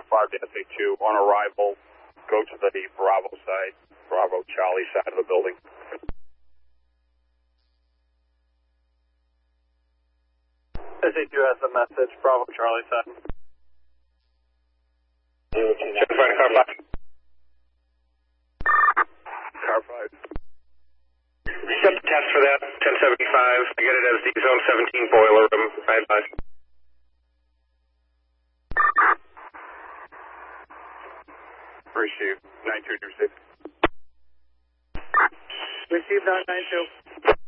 5 to SA2 on arrival. Go to the Bravo side, Bravo Charlie side of the building. SA2 has a message, Bravo Charlie side. Check car 5. Car 5. Set the test for that, 1075. I get it as the zone 17 boiler room. I advise. Received 9226. Received on 92.